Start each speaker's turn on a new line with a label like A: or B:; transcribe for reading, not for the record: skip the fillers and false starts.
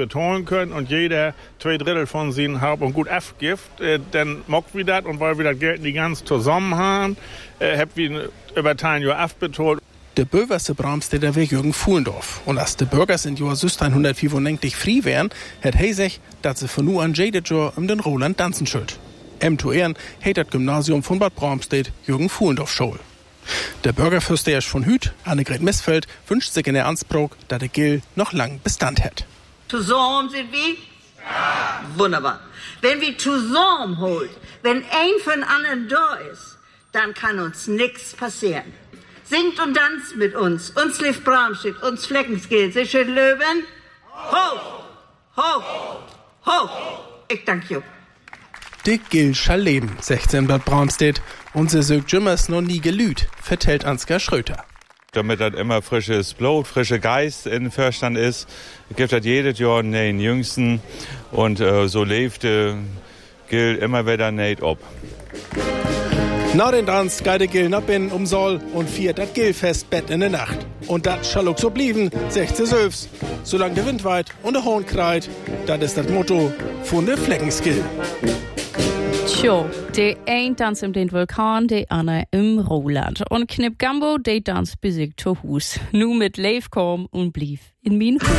A: betonen können und jeder 2/3 von seinen Haupt und Gut abgibt, dann mockt wir das und weil wir das Geld nicht ganz zusammen haben, habt wir über 10 Jahre abbetont.
B: Der böverste Bramsteder wäre Jürgen Fuhlendorf. Und als die Bürgers in Jahr 1995 frei wären, hat er sich, dass sie von nun an jedes Jahr um den Roland tanzen schuld. To Ehren hat das Gymnasium von Bad Bramstedt Jürgen Fuhlendorf Schule. Der Bürgerfürsteher von Hüt, Annegret Missfeld, wünscht sich in der Ansprach, dass der Gill noch lang Bestand hat.
C: Zusammen sind wir? Ja. Wunderbar. Wenn wir zusammen holt, wenn ein von anderen da ist, dann kann uns nichts passieren. Singt und tanzt mit uns lief Bramstedt, uns Fleckenskill, sich Löwen. Hoch, hoch, hoch. Ich danke you.
B: Die Gill schall leben, 16 Bad Bramstedt. Und sie sögt jümmers noch nie gelüht, vertellt Ansgar Schröter.
D: Damit das immer frisches Blut, frischer Geist in den Vorstand ist, gibt das jedes Jahr den Jüngsten. Und so lebt Gill immer wieder nicht ab.
B: Na den Tanz geht der Gill nach binnen Soll und fiert das Gillfest Bett in der Nacht. Und das schall auch so blieben, 16 Söfs. Solange der Wind weit und der Horn kreit, das ist das Motto von der Fleckenskill.
E: Tja, der ein tanzt im den Vulkan, der andere im Roland. Und Knip Gambo, der tanzt besiegt zu Hus. Nur mit Leif kom und blieb in mein Hus.